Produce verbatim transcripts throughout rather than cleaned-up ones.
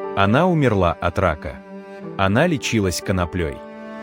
Она умерла от рака. Она лечилась коноплей.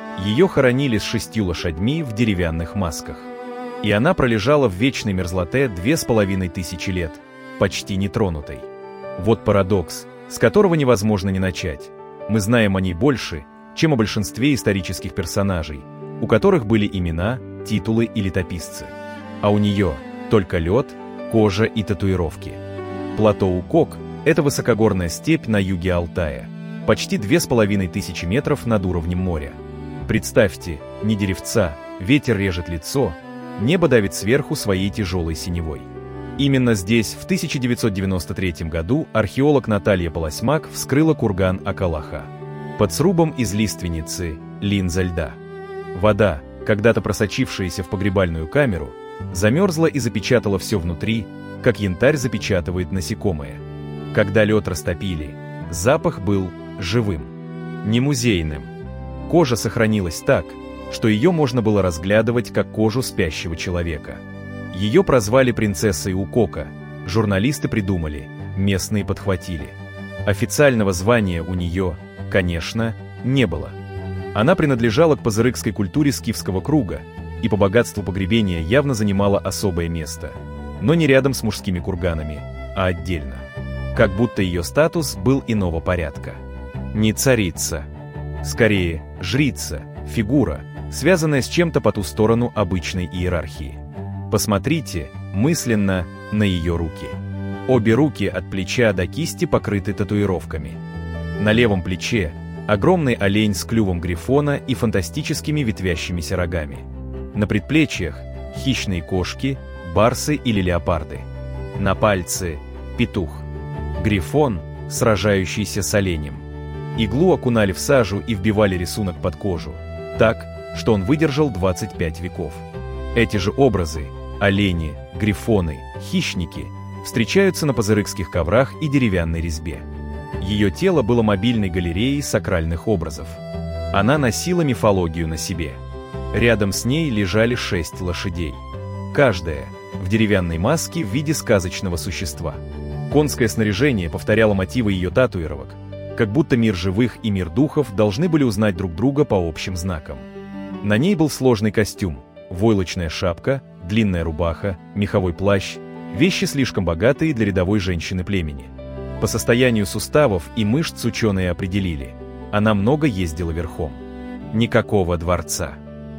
Ее хоронили с шестью лошадьми в деревянных масках. И она пролежала в вечной мерзлоте две с половиной тысячи лет, почти нетронутой. Вот парадокс, с которого невозможно не начать. Мы знаем о ней больше, чем о большинстве исторических персонажей, у которых были имена, титулы и летописцы. А у нее только лед, кожа и татуировки. Плато Укок – это высокогорная степь на юге Алтая, почти две с половиной тысячи метров над уровнем моря. Представьте, ни деревца, ветер режет лицо, небо давит сверху своей тяжелой синевой. Именно здесь в тысяча девятьсот девяносто третьем году археолог Наталья Полосмак вскрыла курган Акалаха. Под срубом из лиственницы – линза льда. Вода, когда-то просочившаяся в погребальную камеру, замерзла и запечатала все внутри, как янтарь запечатывает насекомое. Когда лед растопили, запах был живым, не музейным. Кожа сохранилась так, что ее можно было разглядывать как кожу спящего человека. Ее прозвали принцессой Укока, журналисты придумали, местные подхватили. Официального звания у нее, конечно, не было. Она принадлежала к пазырыкской культуре скифского круга и по богатству погребения явно занимала особое место, но не рядом с мужскими курганами, а отдельно. Как будто ее статус был иного порядка. Не царица, скорее жрица, фигура, связанная с чем-то по ту сторону обычной иерархии. Посмотрите мысленно на ее руки. Обе руки от плеча до кисти покрыты татуировками. На левом плече огромный олень с клювом грифона и фантастическими ветвящимися рогами. На предплечьях хищные кошки, барсы или леопарды. На пальце петух. Грифон, сражающийся с оленем. Иглу окунали в сажу и вбивали рисунок под кожу, так, что он выдержал двадцать пять веков. Эти же образы – олени, грифоны, хищники – встречаются на пазырыкских коврах и деревянной резьбе. Ее тело было мобильной галереей сакральных образов. Она носила мифологию на себе. Рядом с ней лежали шесть лошадей. Каждая в деревянной маске в виде сказочного существа. Конское снаряжение повторяло мотивы ее татуировок, как будто мир живых и мир духов должны были узнать друг друга по общим знакам. На ней был сложный костюм, войлочная шапка, длинная рубаха, меховой плащ, вещи слишком богатые для рядовой женщины племени. По состоянию суставов и мышц ученые определили, она много ездила верхом. Никакого дворца.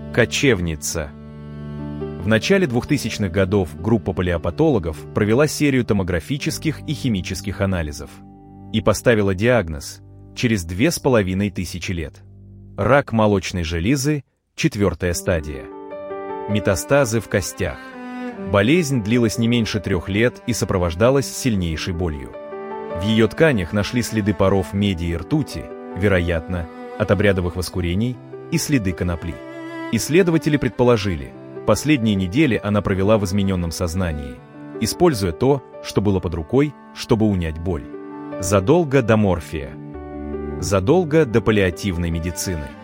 Кочевница. В начале двухтысячных годов группа палеопатологов провела серию томографических и химических анализов и поставила диагноз через две с половиной тысячи лет. Рак молочной железы, четвертая стадия. Метастазы в костях. Болезнь длилась не меньше трех лет и сопровождалась сильнейшей болью. В ее тканях нашли следы паров меди и ртути, вероятно, от обрядовых воскурений, и следы конопли. Исследователи предположили, последние недели она провела в измененном сознании, используя то, что было под рукой, чтобы унять боль. Задолго до морфия. Задолго до паллиативной медицины.